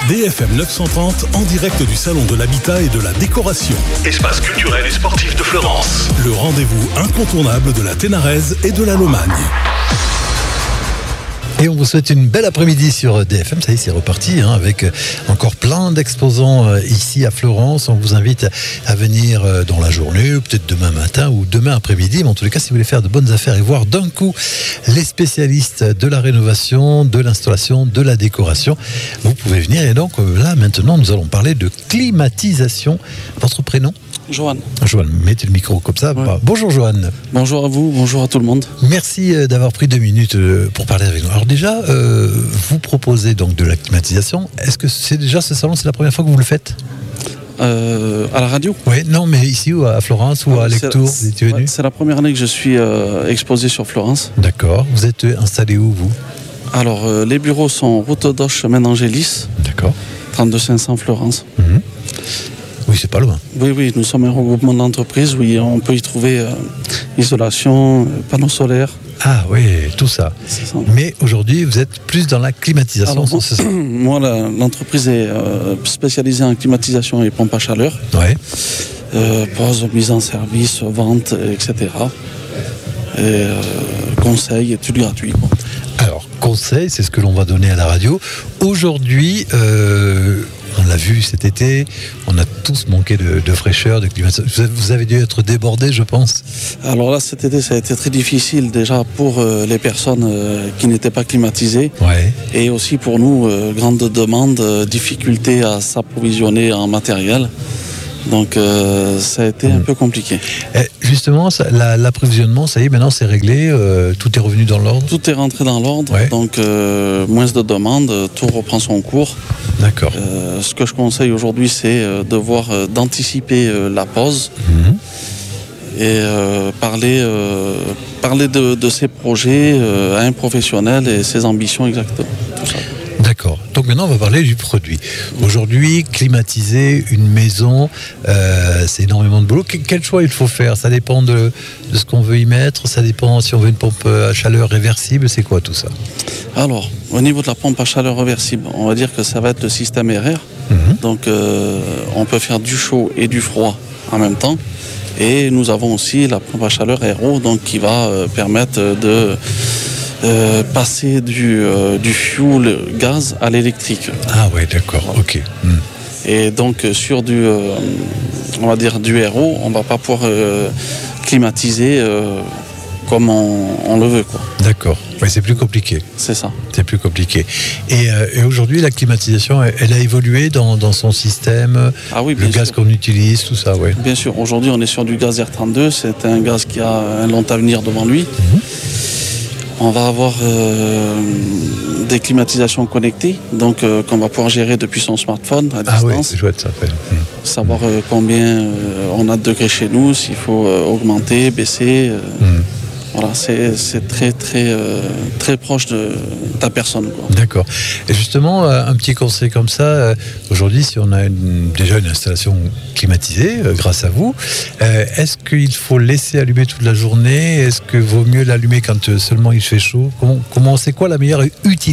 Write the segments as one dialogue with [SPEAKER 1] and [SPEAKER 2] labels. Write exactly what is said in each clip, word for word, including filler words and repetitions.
[SPEAKER 1] D F M neuf cent trente en direct du Salon de l'Habitat et de la Décoration. Espace culturel et sportif de Fleurance. Le rendez-vous incontournable de la Ténarèze et de la Lomagne.
[SPEAKER 2] Et on vous souhaite une belle après-midi sur D F M. Ça y est, c'est reparti hein, avec encore plein d'exposants euh, ici à Fleurance. On vous invite à venir euh, dans la journée, ou peut-être demain matin ou demain après-midi. Mais en tous les cas, si vous voulez faire de bonnes affaires et voir d'un coup les spécialistes de la rénovation, de l'installation, de la décoration, vous pouvez venir. Et donc euh, là, maintenant, nous allons parler de climatisation. Votre prénom ?
[SPEAKER 3] Johan.
[SPEAKER 2] Johan, mettez le micro comme ça. Ouais. Bonjour Johan.
[SPEAKER 3] Bonjour à vous, bonjour à tout le monde.
[SPEAKER 2] Merci d'avoir pris deux minutes pour parler avec nous. Alors déjà, euh, vous proposez donc de la climatisation. Est-ce que c'est déjà ce salon, c'est la première fois que vous le faites ?
[SPEAKER 3] euh, À la radio ?
[SPEAKER 2] Oui, non, mais ici ou à Florence ou à Lectoure, vous étiez venu ?
[SPEAKER 3] C'est la première année que je suis euh, exposé sur Florence.
[SPEAKER 2] D'accord. Vous êtes installé où, vous ?
[SPEAKER 3] Alors, euh, les bureaux sont route d'Auch, chemin d'Angélis.
[SPEAKER 2] D'accord.
[SPEAKER 3] trente-deux cinq cents Florence.
[SPEAKER 2] Mmh. Oui, c'est pas loin.
[SPEAKER 3] Oui, oui, nous sommes un regroupement d'entreprises. Oui, on peut y trouver euh, isolation, euh, panneaux solaires.
[SPEAKER 2] Ah oui, tout ça. ça. Mais aujourd'hui, vous êtes plus dans la climatisation.
[SPEAKER 3] Alors,
[SPEAKER 2] bon, c'est ça.
[SPEAKER 3] Moi, la, l'entreprise est euh, spécialisée en climatisation et pompe à chaleur.
[SPEAKER 2] Ouais.
[SPEAKER 3] Euh, pose, mise en service, vente, et cetera. Et euh, conseil, études gratuits. Quoi.
[SPEAKER 2] Alors, conseil, c'est ce que l'on va donner à la radio. Aujourd'hui, euh, on l'a vu cet été, on a tous manqué de, de fraîcheur, de climatisation. Vous avez dû être débordé, je pense.
[SPEAKER 3] Alors là, cet été, ça a été très difficile déjà pour euh, les personnes euh, qui n'étaient pas climatisées.
[SPEAKER 2] Ouais. Et
[SPEAKER 3] aussi pour nous, euh, grande demande, euh, difficulté à s'approvisionner en matériel. Donc euh, ça a été un peu compliqué.
[SPEAKER 2] Et justement, ça, la, l'approvisionnement, ça y est, maintenant c'est réglé, euh, tout est revenu dans l'ordre ?
[SPEAKER 3] Tout est rentré dans l'ordre, ouais. Donc euh, moins de demandes, tout reprend son cours.
[SPEAKER 2] D'accord.
[SPEAKER 3] Euh, ce que je conseille aujourd'hui, c'est euh, de voir, euh, d'anticiper euh, la pause mmh. et euh, parler, euh, parler de, de ses projets euh, à un professionnel et ses ambitions exactement. Tout ça.
[SPEAKER 2] D'accord. Donc maintenant, on va parler du produit. Aujourd'hui, climatiser une maison, euh, c'est énormément de boulot. Quel choix il faut faire ? Ça dépend de, de ce qu'on veut y mettre. Ça dépend si on veut une pompe à chaleur réversible. C'est quoi tout ça ?
[SPEAKER 3] Alors, au niveau de la pompe à chaleur réversible, on va dire que ça va être le système R R. Mmh. Donc, euh, on peut faire du chaud et du froid en même temps. Et nous avons aussi la pompe à chaleur R O, donc qui va euh, permettre de Euh, passer du, euh, du fuel gaz à l'électrique.
[SPEAKER 2] Ah ouais, d'accord, voilà. Ok. Mm.
[SPEAKER 3] Et donc sur du, euh, on va dire du R O, on va pas pouvoir euh, climatiser euh, comme on, on le veut, quoi.
[SPEAKER 2] D'accord. Ouais, c'est plus compliqué.
[SPEAKER 3] C'est ça.
[SPEAKER 2] C'est plus compliqué. Et, euh, et aujourd'hui, la climatisation, elle, elle a évolué dans, dans son système.
[SPEAKER 3] Ah oui, bien
[SPEAKER 2] le gaz
[SPEAKER 3] sûr.
[SPEAKER 2] qu'on utilise, tout ça, ouais.
[SPEAKER 3] Bien sûr. Aujourd'hui, on est sur du gaz R trente-deux. C'est un gaz qui a un long avenir devant lui. Mm-hmm. On va avoir euh, des climatisations connectées, donc euh, qu'on va pouvoir gérer depuis son smartphone à distance.
[SPEAKER 2] Ah oui, c'est chouette ça. Fait. Mmh.
[SPEAKER 3] Savoir euh, combien euh, on a de degrés chez nous, s'il faut euh, augmenter, baisser. Euh, mmh. Voilà, c'est, c'est très très euh, très proche de ta personne, quoi.
[SPEAKER 2] D'accord. Et justement, euh, un petit conseil comme ça, euh, aujourd'hui, si on a une, déjà une installation climatisée, euh, grâce à vous, euh, est-ce qu'il faut laisser allumer toute la journée ? Est-ce que vaut mieux l'allumer quand euh, seulement il fait chaud ? Comment, comment c'est quoi la meilleure utilisation ?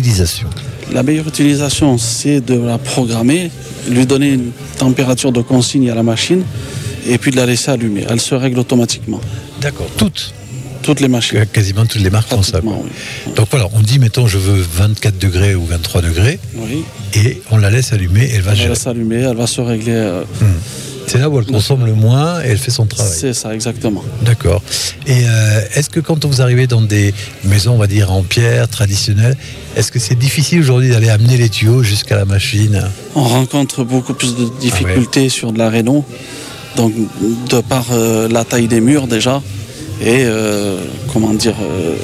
[SPEAKER 3] La meilleure utilisation, c'est de la programmer, lui donner une température de consigne à la machine, et puis de la laisser allumer. Elle se règle automatiquement.
[SPEAKER 2] D'accord. Toutes ?
[SPEAKER 3] Toutes les machines.
[SPEAKER 2] Quasiment toutes les marques font ça.
[SPEAKER 3] Oui.
[SPEAKER 2] Donc voilà, on dit, mettons, je veux vingt-quatre degrés ou vingt-trois degrés.
[SPEAKER 3] Oui.
[SPEAKER 2] Et on la laisse allumer et elle va
[SPEAKER 3] elle
[SPEAKER 2] gérer.
[SPEAKER 3] Elle va s'allumer, elle va se régler. Euh...
[SPEAKER 2] Hum. C'est là où elle consomme le moins et elle fait son travail.
[SPEAKER 3] C'est ça, exactement.
[SPEAKER 2] D'accord. Et euh, est-ce que quand vous arrivez dans des maisons, on va dire, en pierre, traditionnelles, est-ce que c'est difficile aujourd'hui d'aller amener les tuyaux jusqu'à la machine ?
[SPEAKER 3] On rencontre beaucoup plus de difficultés ah ouais. sur de la réno. Donc, de par euh, la taille des murs déjà. Et euh, comment dire, euh,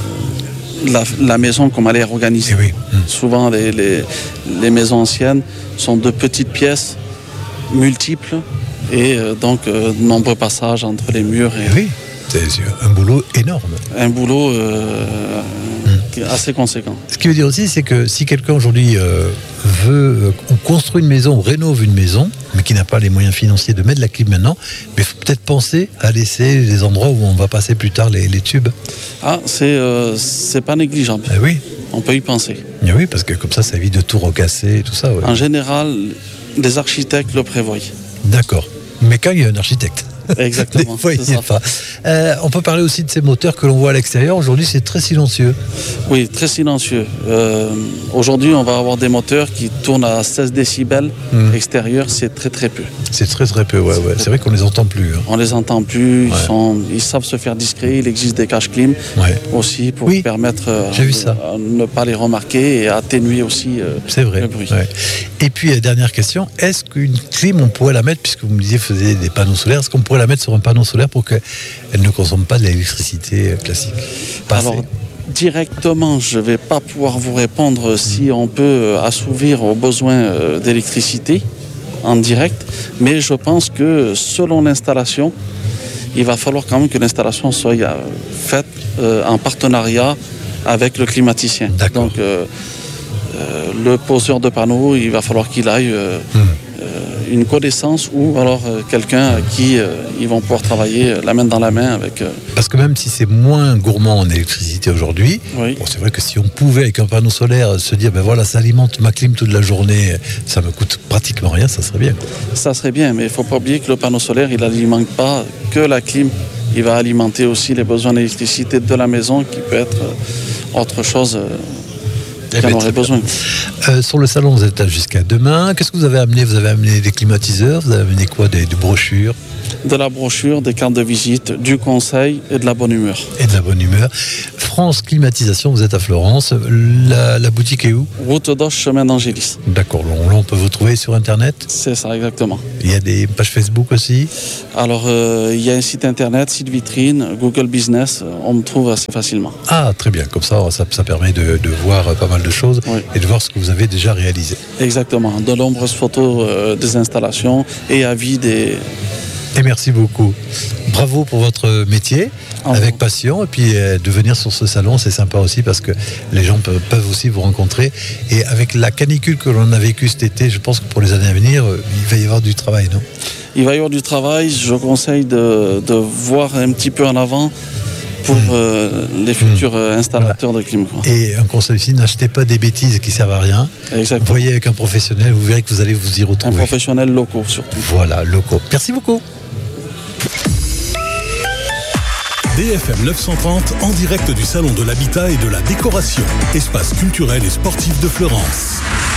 [SPEAKER 3] la, la maison, comme elle est organisée.
[SPEAKER 2] Oui. Mmh.
[SPEAKER 3] Souvent, les, les, les maisons anciennes sont de petites pièces, multiples, et euh, donc euh, de nombreux passages entre les murs. Et,
[SPEAKER 2] oui, c'est un boulot énorme.
[SPEAKER 3] Un boulot euh, mmh. assez conséquent.
[SPEAKER 2] Ce qui veut dire aussi, c'est que si quelqu'un aujourd'hui euh, veut, euh, on construit une maison, on rénove une maison, mais qui n'a pas les moyens financiers de mettre la clim maintenant, mais il faut peut-être penser à laisser les endroits où on va passer plus tard les, les tubes.
[SPEAKER 3] Ah, c'est, euh, c'est pas négligeable.
[SPEAKER 2] Ah oui.
[SPEAKER 3] on peut y penser.
[SPEAKER 2] Et oui, parce que comme ça, ça évite de tout recasser et tout ça. Ouais.
[SPEAKER 3] En général, les architectes le prévoient.
[SPEAKER 2] D'accord. Mais quand il y a un architecte.
[SPEAKER 3] Exactement.
[SPEAKER 2] Des fois, il n'y a pas. Euh, on peut parler aussi de ces moteurs que l'on voit à l'extérieur. Aujourd'hui, c'est très silencieux.
[SPEAKER 3] Oui, très silencieux. Euh, aujourd'hui, on va avoir des moteurs qui tournent à seize décibels. Mmh. Extérieur, c'est très très peu.
[SPEAKER 2] C'est très très peu, ouais. C'est, ouais. c'est vrai qu'on ne les entend plus. Hein.
[SPEAKER 3] On ne les entend plus. Ouais. Ils, sont, ils savent se faire discrets. Il existe des caches clim ouais. aussi pour oui. permettre euh,
[SPEAKER 2] J'ai vu ça.
[SPEAKER 3] à ne pas les remarquer et atténuer aussi euh,
[SPEAKER 2] c'est vrai.
[SPEAKER 3] le bruit.
[SPEAKER 2] Ouais. Et puis, dernière question, est-ce qu'une clim, on pourrait la mettre, puisque vous me disiez que vous faisiez des panneaux solaires, est-ce qu'on pourrait la mettre sur un panneau solaire pour qu'elle ne consomme pas de l'électricité classique? Pas
[SPEAKER 3] Alors, assez. Directement, je ne vais pas pouvoir vous répondre mmh. si on peut assouvir aux besoins d'électricité en direct, mais je pense que selon l'installation, il va falloir quand même que l'installation soit faite en partenariat avec le climaticien.
[SPEAKER 2] D'accord.
[SPEAKER 3] Donc, euh, euh, le poseur de panneaux, il va falloir qu'il aille euh, mmh. euh, une connaissance ou alors euh, quelqu'un à qui euh, ils vont pouvoir travailler euh, la main dans la main avec... Euh...
[SPEAKER 2] Parce que même si c'est moins gourmand en électricité aujourd'hui,
[SPEAKER 3] oui.
[SPEAKER 2] bon, c'est vrai que si on pouvait avec un panneau solaire se dire ben voilà, ça alimente ma clim toute la journée, ça me coûte pratiquement rien, ça serait bien. Quoi.
[SPEAKER 3] Ça serait bien, mais il ne faut pas oublier que le panneau solaire, il n'alimente pas que la clim, il va alimenter aussi les besoins d'électricité de la maison qui peut être euh, autre chose... Euh...
[SPEAKER 2] Eh bien, besoin. Euh, sur le salon, vous êtes là jusqu'à demain. Qu'est-ce que vous avez amené? Vous avez amené des climatiseurs, vous avez amené quoi? Des, des brochures?
[SPEAKER 3] De la brochure, des cartes de visite, du conseil et de la bonne humeur.
[SPEAKER 2] Et de la bonne humeur. France Climatisation, vous êtes à Florence. La, la boutique est où?
[SPEAKER 3] Route d'Auch, chemin d'Angélis.
[SPEAKER 2] D'accord, là on peut vous trouver sur Internet?
[SPEAKER 3] C'est ça, exactement.
[SPEAKER 2] Il y a des pages Facebook aussi?
[SPEAKER 3] Alors, euh, il y a un site Internet, site vitrine, Google Business, on me trouve assez facilement.
[SPEAKER 2] Ah, très bien, comme ça, ça, ça permet de, de voir pas mal de choses oui. et de voir ce que vous avez déjà réalisé.
[SPEAKER 3] Exactement, de nombreuses photos euh, des installations et avis des...
[SPEAKER 2] Et merci beaucoup. Bravo pour votre métier, oh. avec passion. Et puis euh, de venir sur ce salon, c'est sympa aussi parce que les gens peuvent, peuvent aussi vous rencontrer. Et avec la canicule que l'on a vécue cet été, je pense que pour les années à venir, euh, il va y avoir du travail, non?
[SPEAKER 3] Il va y avoir du travail. Je conseille de, de voir un petit peu en avant pour euh, les futurs mmh. installateurs voilà. de clim.
[SPEAKER 2] Et un conseil aussi, n'achetez pas des bêtises qui ne servent à rien.
[SPEAKER 3] Exactement.
[SPEAKER 2] Voyez avec un professionnel, vous verrez que vous allez vous y retrouver.
[SPEAKER 3] Un professionnel locaux surtout.
[SPEAKER 2] Voilà, locaux. Merci beaucoup.
[SPEAKER 1] D F M neuf cent trente en direct du Salon de l'Habitat et de la Décoration, espace culturel et sportif de Fleurance.